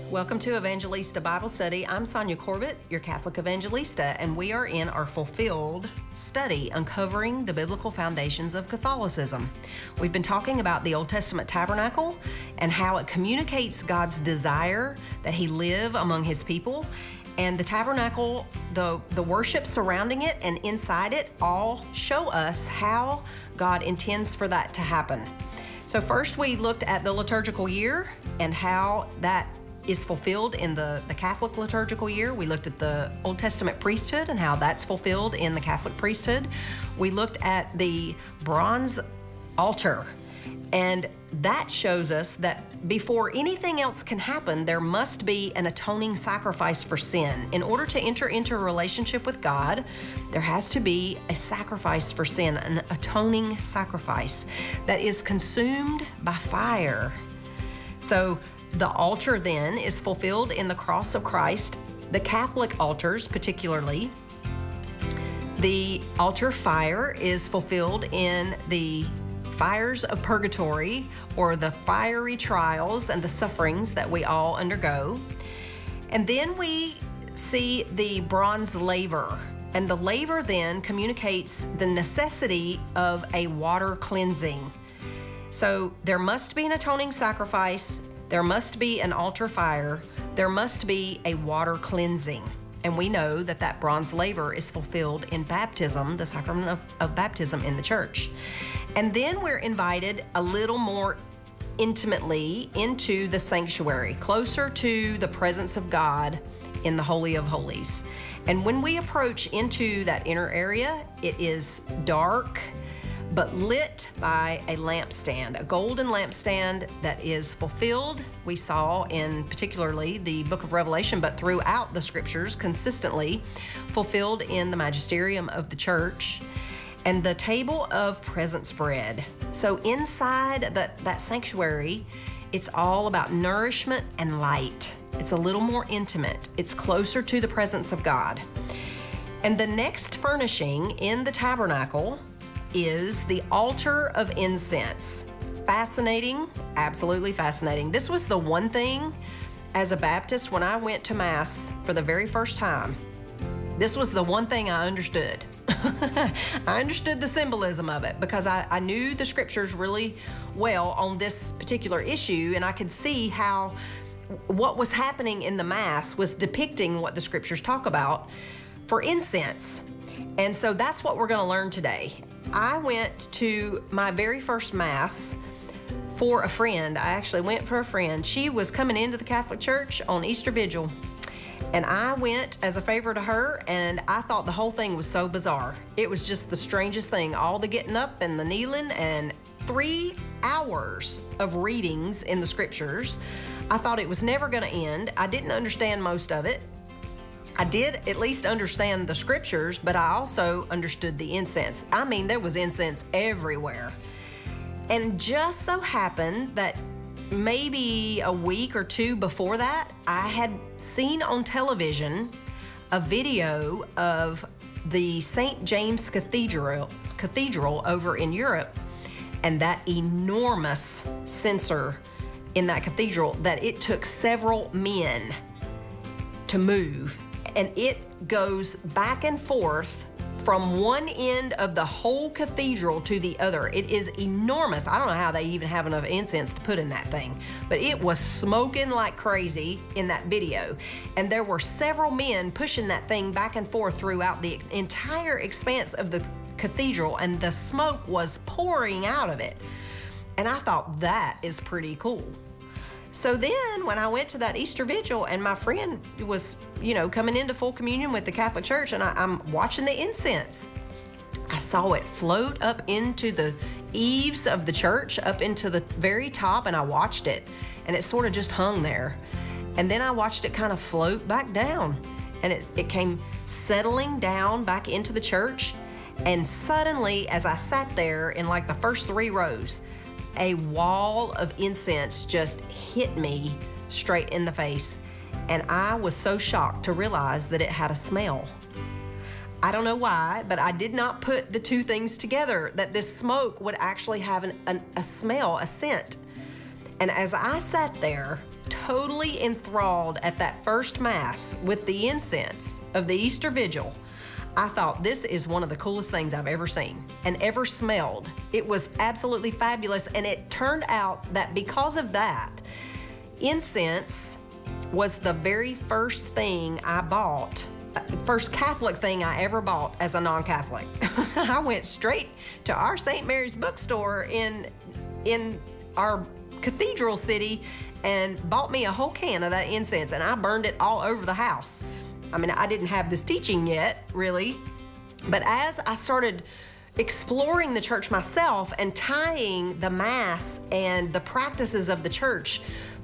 Welcome to Evangelista Bible Study. I'm Sonia Corbett, your Catholic Evangelista, and we are in our Fulfilled study, uncovering the biblical foundations of Catholicism. We've been talking about the Old Testament tabernacle and how it communicates God's desire that He live among His people. And the tabernacle, the worship surrounding it and inside it all show us how God intends for that to happen. So first we looked at the liturgical year and how that is fulfilled in the Catholic liturgical year. We looked at the Old Testament priesthood and how that's fulfilled in the Catholic priesthood. We looked at the bronze altar, and that shows us that before anything else can happen, there must be an atoning sacrifice for sin. In order to enter into a relationship with God, there has to be a sacrifice for sin, an atoning sacrifice that is consumed by fire. So the altar then is fulfilled in the cross of Christ. The Catholic altars particularly, the altar fire is fulfilled in the fires of purgatory, or the fiery trials and the sufferings that we all undergo. And then we see the bronze laver. And the laver then communicates the necessity of a water cleansing. So there must be an atoning sacrifice, there must be an altar fire, there must be a water cleansing. And we know that that bronze laver is fulfilled in baptism, the sacrament of baptism in the church. And then we're invited a little more intimately into the sanctuary, closer to the presence of God in the Holy of Holies. And when we approach into that inner area, it is dark, but lit by a lampstand, a golden lampstand that is fulfilled. We saw in particularly the book of Revelation, but throughout the scriptures consistently fulfilled in the magisterium of the church, and the table of presence bread. So inside that sanctuary, it's all about nourishment and light. It's a little more intimate. It's closer to the presence of God. And the next furnishing in the tabernacle is the altar of incense. Fascinating, absolutely fascinating. This was the one thing as a Baptist when I went to Mass for the very first time. This was the one thing I understood. I understood the symbolism of it because I knew the scriptures really well on this particular issue, and I could see how what was happening in the Mass was depicting what the scriptures talk about for incense. And so that's what we're going to learn today. I went to my very first Mass for a friend. I actually went for a friend. She was coming into the Catholic Church on Easter Vigil, and I went as a favor to her, and I thought the whole thing was so bizarre. It was just the strangest thing, all the getting up and the kneeling and 3 hours of readings in the scriptures. I thought it was never going to end. I didn't understand most of it. I did at least understand the scriptures, but I also understood the incense. I mean, there was incense everywhere. And just so happened that maybe a week or two before that, I had seen on television a video of the St. James Cathedral over in Europe, and that enormous censer in that cathedral that it took several men to move. And it goes back and forth from one end of the whole cathedral to the other. It is enormous. I don't know how they even have enough incense to put in that thing, but it was smoking like crazy in that video. And there were several men pushing that thing back and forth throughout the entire expanse of the cathedral, and the smoke was pouring out of it. And I thought that is pretty cool. So then when I went to that Easter Vigil and my friend was, coming into full communion with the Catholic Church, and I'm watching the incense, I saw it float up into the eaves of the church, up into the very top, and I watched it, and it sort of just hung there. And then I watched it kind of float back down, and it came settling down back into the church. And suddenly, as I sat there in like the first 3 rows, a wall of incense just hit me straight in the face. And I was so shocked to realize that it had a smell. I don't know why, but I did not put the two things together, that this smoke would actually have a smell, a scent. And as I sat there, totally enthralled at that first Mass with the incense of the Easter Vigil. I thought, this is one of the coolest things I've ever seen and ever smelled. It was absolutely fabulous, and it turned out that because of that, incense was the very first thing I bought, first Catholic thing I ever bought as a non-Catholic. I went straight to our St. Mary's bookstore in our cathedral city and bought me a whole can of that incense, and I burned it all over the house. I mean, I didn't have this teaching yet, really, but as I started exploring the church myself and tying the Mass and the practices of the church